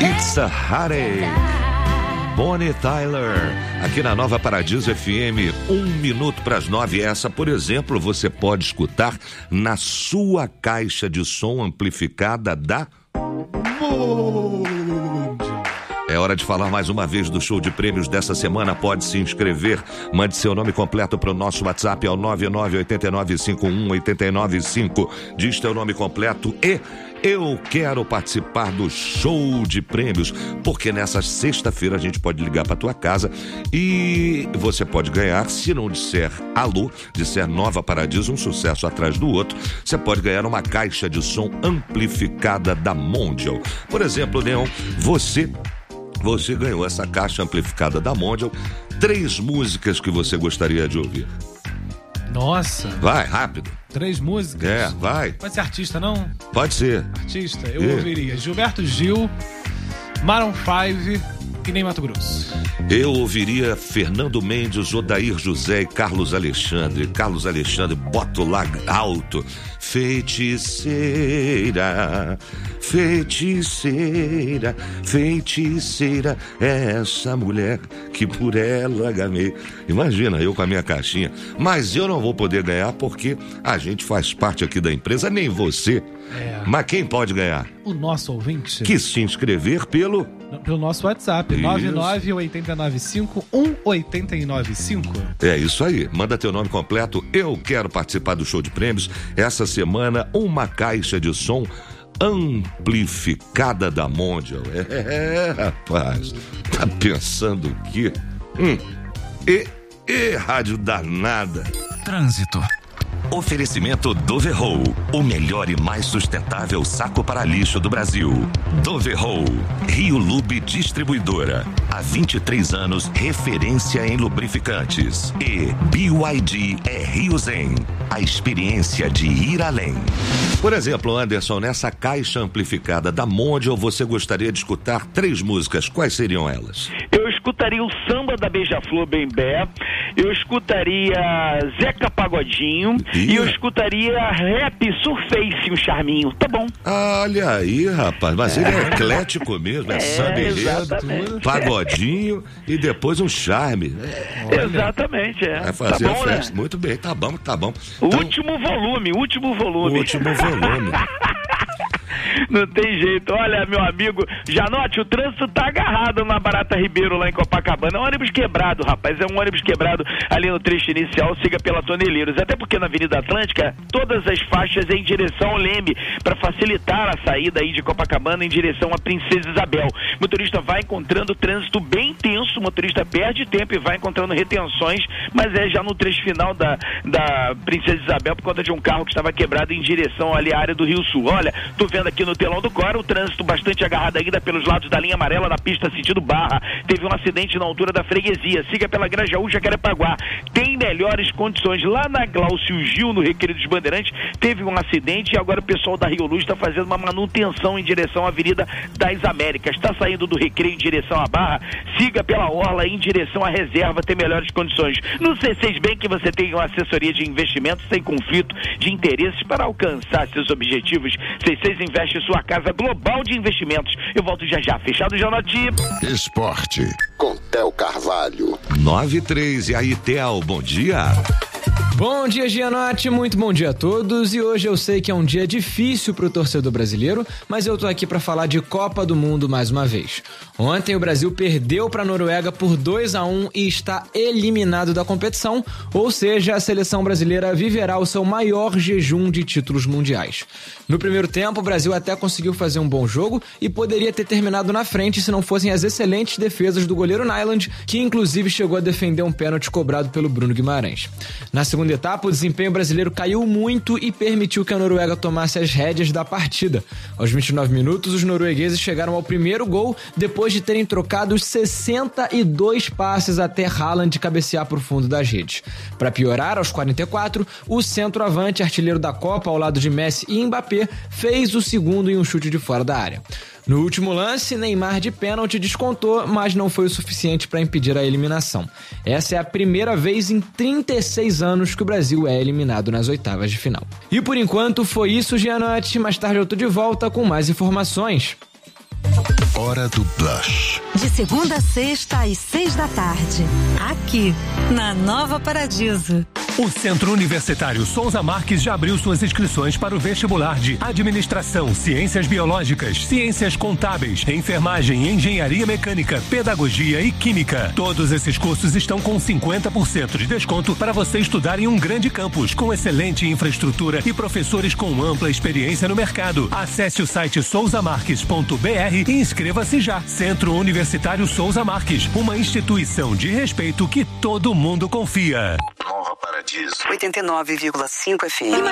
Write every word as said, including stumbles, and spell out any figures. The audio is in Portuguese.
It's a Holiday, Bonnie Tyler, aqui na Nova Paradiso F M, um minuto para as nove. Essa, por exemplo, você pode escutar na sua caixa de som amplificada da Mondial. É hora de falar mais uma vez do show de prêmios dessa semana. Pode se inscrever, mande seu nome completo para o nosso WhatsApp ao nove nove oito nove cinco um oito nove cinco. Diz teu nome completo e eu quero participar do show de prêmios, porque nessa sexta-feira a gente pode ligar para tua casa e você pode ganhar, se não disser alô, disser Nova Paradiso, um sucesso atrás do outro, você pode ganhar uma caixa de som amplificada da Mondial. Por exemplo, Neon, você Você ganhou essa caixa amplificada da Mondial. Três músicas que você gostaria de ouvir. Nossa. Vai, rápido. Três músicas? É, vai. Pode ser artista, não? Pode ser. Artista, eu e? ouviria Gilberto Gil, Maroon cinco e nem Mato Grosso. Eu ouviria Fernando Mendes, Odair José e Carlos Alexandre. Carlos Alexandre, boto lá alto. Feiticeira, feiticeira, feiticeira, essa mulher que por ela gamei. Imagina, eu com a minha caixinha. Mas eu não vou poder ganhar porque a gente faz parte aqui da empresa, nem você. É. Mas quem pode ganhar? O nosso ouvinte. Que se inscrever pelo... Pelo nosso WhatsApp, nove nove oito nove cinco um oito nove cinco. É isso aí, manda teu nome completo. Eu quero participar do show de prêmios. Essa semana, uma caixa de som amplificada da Mondial. É, rapaz, tá pensando o quê? Hum, e, e rádio danada. Trânsito. Oferecimento Doverroll, o melhor e mais sustentável saco para lixo do Brasil. Doverroll, Rio Lube Distribuidora, há vinte e três anos referência em lubrificantes. E B Y D é Rio Zen, a experiência de ir além. Por exemplo, Anderson, nessa caixa amplificada da Mondial, você gostaria de escutar três músicas. Quais seriam elas? Eu escutaria o Samba da Beija-Flor Bembé, eu escutaria Zeca Pagodinho e, e eu escutaria Rap Surface, um charminho, tá bom? Olha aí, rapaz, mas ele é eclético mesmo, é, é samba enredo, pagodinho e depois um charme. Olha, exatamente, é. Vai fazer tá bom, a festa, né? Muito bem, tá bom, tá bom. Então, último volume, último volume. Último volume. Não tem jeito. Olha, meu amigo Janote, o trânsito tá agarrado na Barata Ribeiro, lá em Copacabana. É um ônibus quebrado, rapaz. É um ônibus quebrado ali no trecho inicial. Siga pela Toneleiros. Até porque na Avenida Atlântica, todas as faixas em direção ao Leme, para facilitar a saída aí de Copacabana em direção à Princesa Isabel. O motorista vai encontrando trânsito bem tenso. O motorista perde tempo e vai encontrando retenções, mas é já no trecho final da, da Princesa Isabel, por conta de um carro que estava quebrado em direção ali à área do Rio Sul. Olha, tô vendo aqui no telão do Cora, o trânsito bastante agarrado ainda pelos lados da linha amarela da pista sentido Barra. Teve um acidente na altura da freguesia. Siga pela Grajaú, Jacarepaguá. Tem melhores condições. Lá na Glaucio Gil, no Recreio dos Bandeirantes, teve um acidente e agora o pessoal da Rio Luz está fazendo uma manutenção em direção à Avenida das Américas. Está saindo do Recreio em direção à Barra. Siga pela Orla em direção à Reserva, tem melhores condições. No C seis Bank você tem uma assessoria de investimentos sem conflito de interesses para alcançar seus objetivos. C seis investe em sua casa global de investimentos. Eu volto já já. Fechado, Janoti? Esporte com Theo Carvalho. nove e três. E aí, Theo, bom dia. Bom dia, Gianotti, muito bom dia a todos. E hoje eu sei que é um dia difícil pro torcedor brasileiro, mas eu tô aqui pra falar de Copa do Mundo mais uma vez. Ontem o Brasil perdeu pra Noruega por dois a um e está eliminado da competição, ou seja, a seleção brasileira viverá o seu maior jejum de títulos mundiais. No primeiro tempo, o Brasil até conseguiu fazer um bom jogo e poderia ter terminado na frente se não fossem as excelentes defesas do goleiro Nyland, que inclusive chegou a defender um pênalti cobrado pelo Bruno Guimarães. Na segunda etapa, o desempenho brasileiro caiu muito e permitiu que a Noruega tomasse as rédeas da partida. Aos vinte e nove minutos, os noruegueses chegaram ao primeiro gol depois de terem trocado os sessenta e dois passes até Haaland cabecear por fundo das redes. Para piorar, aos quarenta e quatro, o centroavante artilheiro da Copa, ao lado de Messi e Mbappé, fez o segundo em um chute de fora da área. No último lance, Neymar de pênalti descontou, mas não foi o suficiente para impedir a eliminação. Essa é a primeira vez em trinta e seis anos que o Brasil é eliminado nas oitavas de final. E por enquanto foi isso, Gianotti. Mais tarde eu tô de volta com mais informações. Hora do Blush. De segunda a sexta às seis da tarde. Aqui, na Nova Paradiso. O Centro Universitário Souza Marques já abriu suas inscrições para o vestibular de Administração, Ciências Biológicas, Ciências Contábeis, Enfermagem, Engenharia Mecânica, Pedagogia e Química. Todos esses cursos estão com cinquenta por cento de desconto para você estudar em um grande campus, com excelente infraestrutura e professores com ampla experiência no mercado. Acesse o site souza marques ponto b r e inscreva-se já. Centro Universitário Souza Marques, uma instituição de respeito que todo mundo confia. Nova Paradiso. oitenta e nove vírgula cinco F M.